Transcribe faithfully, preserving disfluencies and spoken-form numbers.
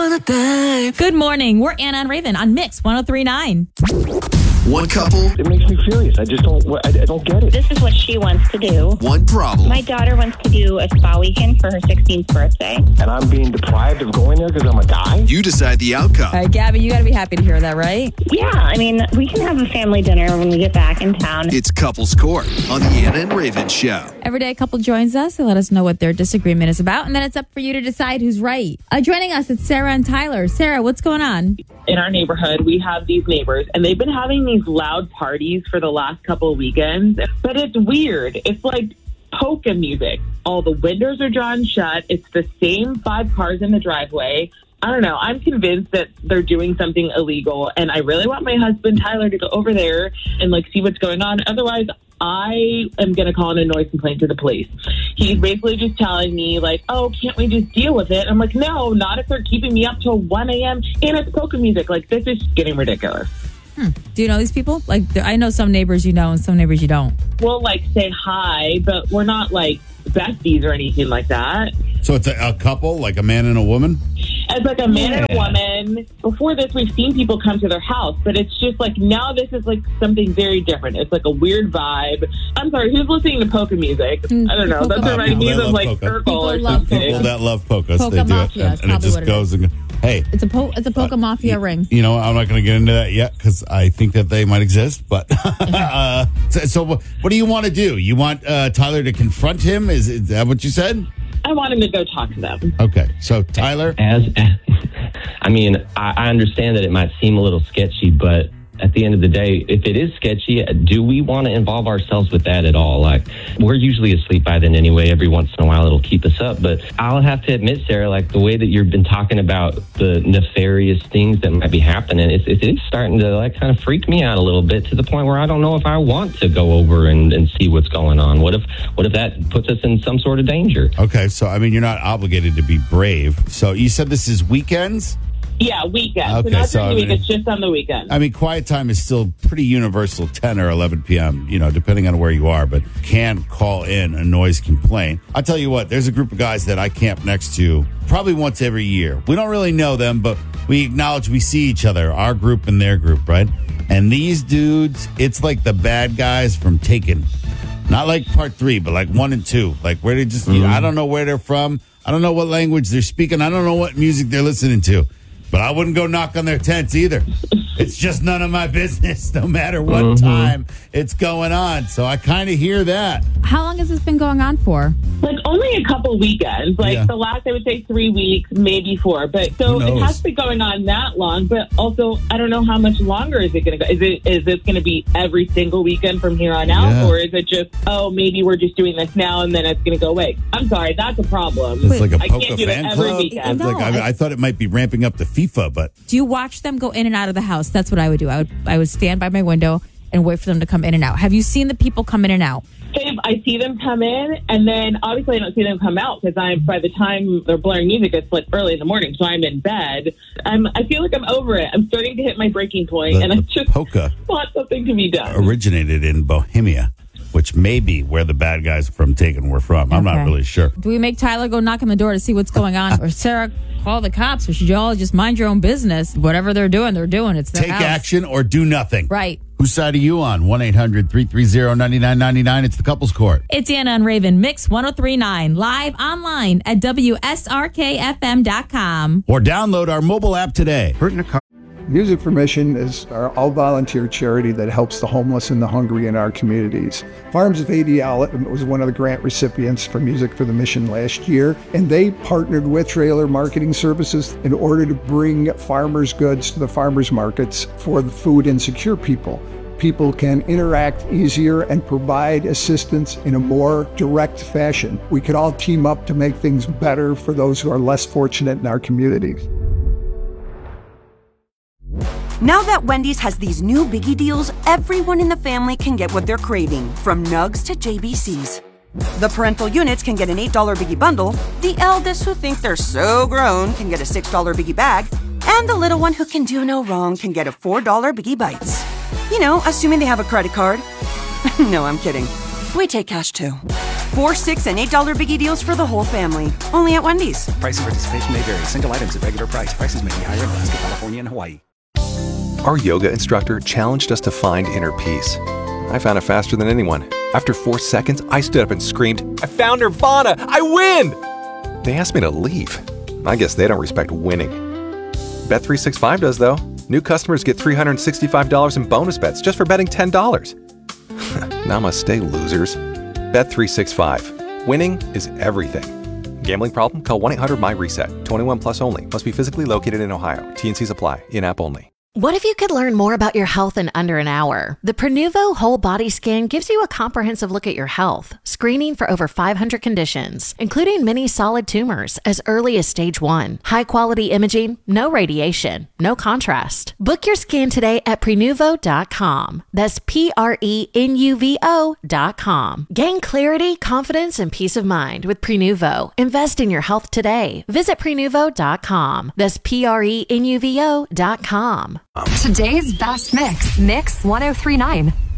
wanna dive. Good morning. We're Anna and Raven on Mix one oh three point nine. One couple. It makes me furious. I just don't, I, I don't get it. This is what she wants to do. One problem. My daughter wants to do a spa weekend for her sixteenth birthday. And I'm being deprived of going there because I'm a guy? You decide the outcome. All right, Gabby, you got to be happy to hear that, right? Yeah, I mean, we can have a family dinner when we get back in town. It's Couples Court on the Anna and Raven Show. Every day a couple joins us. They let us know what their disagreement is about, and then it's up for you to decide who's right. Uh, joining us, it's Sarah and Tyler. Sarah, what's going on? In our neighborhood, we have these neighbors, and they've been having these loud parties for the last couple of weekends. But it's weird. It's like polka music. All the windows are drawn shut. It's the same five cars in the driveway. I don't know. I'm convinced that they're doing something illegal, and I really want my husband, Tyler, to go over there and, like, see what's going on. Otherwise, I am going to call in a noise complaint to the police. He's basically just telling me, like, oh, can't we just deal with it? I'm like, no, not if they're keeping me up till one a.m. and it's polka music. Like, this is getting ridiculous. Hmm. Do you know these people? Like, I know some neighbors you know and some neighbors you don't. We'll, like, say hi, but we're not, like, besties or anything like that. So it's a, a couple, like a man and a woman? As like a man and a woman. Before this, we've seen people come to their house, but it's just like now this is like something very different. It's like a weird vibe. I'm sorry, who's listening to polka music? Mm, I don't know. That's Uh, reminding me people that of love like polka. Urkel People or love something. People that love polkas, Polka they do mafia it. is And, and it probably just what it goes and goes. Hey. It's a po- it's a polka mafia ring. You know, I'm not going to get into that yet because I think that they might exist. But uh, so, so what do you want to do? You want uh, Tyler to confront him? Is, is that what you said? I want him to go talk to them. Okay. So, Tyler? As, I mean, I, I understand that it might seem a little sketchy, but at the end of the day, if it is sketchy, do we want to involve ourselves with that at all? Like, we're usually asleep by then anyway. Every once in a while, it'll keep us up. But I'll have to admit, Sarah, like the way that you've been talking about the nefarious things that might be happening, it's, it is starting to like kind of freak me out a little bit to the point where I don't know if I want to go over and, and see what's going on. What if, what if that puts us in some sort of danger? Okay. So, I mean, you're not obligated to be brave. So, you said this is weekends? Yeah, weekends. Okay, so not so, during the I week, mean- it's just on the weekend. I mean, quiet time is still pretty universal, ten or eleven p.m., you know, depending on where you are, but can call in a noise complaint. I'll tell you what, there's a group of guys that I camp next to probably once every year. We don't really know them, but we acknowledge we see each other, our group and their group, right? And these dudes, it's like the bad guys from Taken. Not like part three, but like one and two. Like where they just, you know, I don't know where they're from. I don't know what language they're speaking. I don't know what music they're listening to. But I wouldn't go knock on their tents either. It's just none of my business, no matter what mm-hmm. time it's going on. So I kind of hear that. How long has this been going on for? Like only a couple weekends. Like Yeah. the last, I would say three weeks, maybe four. But so Who it knows? has been going on that long. But also, I don't know how much longer is it going to go. Is it is this going to be every single weekend from here on out, Yeah. or is it just oh maybe we're just doing this now and then it's going to go away? I'm sorry, that's a problem. It's like a I polka can't do that fan every club. weekend. No, Like, I, I- I thought it might be ramping up to FIFA, but Do you watch them go in and out of the house? That's what I would do. I would I would stand by my window and wait for them to come in and out. Have you seen the people come in and out? They- I see them come in, and then obviously I don't see them come out because I'm. By the time they're blaring music, it's like early in the morning, so I'm in bed. I'm. I feel like I'm over it. I'm starting to hit my breaking point, The- and I the just polka want something to be done. originated in Bohemia, which may be where the bad guys from Taken were from. I'm not Okay. really sure. Do we make Tyler go knock on the door to see what's going on? Or Sarah, call the cops? Or should you all just mind your own business? Whatever they're doing, they're doing. It's their Take house. action or do nothing. Right. Whose side are you on? one eight hundred three three zero nine nine nine nine. It's the Couples Court. It's Anna and Raven, Mix one oh three point nine, live online at W S R K F M dot com. Or download our mobile app today. Music for Mission is our all-volunteer charity that helps the homeless and the hungry in our communities. Farms of A D L was one of the grant recipients for Music for the Mission last year, and they partnered with Trailer Marketing Services in order to bring farmers' goods to the farmers' markets for the food insecure people. People can interact easier and provide assistance in a more direct fashion. We could all team up to make things better for those who are less fortunate in our communities. Now that Wendy's has these new biggie deals, everyone in the family can get what they're craving, from nugs to J B Cs. The parental units can get an eight dollar biggie bundle, the eldest who think they're so grown can get a six dollar biggie bag, and the little one who can do no wrong can get a four dollar biggie bites. You know, assuming they have a credit card. No, I'm kidding. We take cash too. Four, six, and eight dollar biggie deals for the whole family. Only at Wendy's. Price and participation may vary. Single items at regular price. Prices may be higher in Alaska, California, and Hawaii. Our yoga instructor challenged us to find inner peace. I found it faster than anyone. After four seconds, I stood up and screamed, "I found Nirvana! I win!" They asked me to leave. I guess they don't respect winning. Bet three sixty-five does, though. New customers get three hundred sixty-five dollars in bonus bets just for betting ten dollars. Namaste, losers. Bet three sixty-five. Winning is everything. Gambling problem? Call one eight hundred M Y reset. twenty-one plus only. Must be physically located in Ohio. T and Cs apply. In-app only. What if you could learn more about your health in under an hour? The Prenuvo Whole Body Scan gives you a comprehensive look at your health, screening for over five hundred conditions, including many solid tumors as early as stage one. High-quality imaging, no radiation, no contrast. Book your scan today at Prenuvo dot com. That's P R E N U V O dot com. Gain clarity, confidence, and peace of mind with Prenuvo. Invest in your health today. Visit Prenuvo dot com. That's P R E N U V O dot com. Today's best mix, Mix one oh three point nine.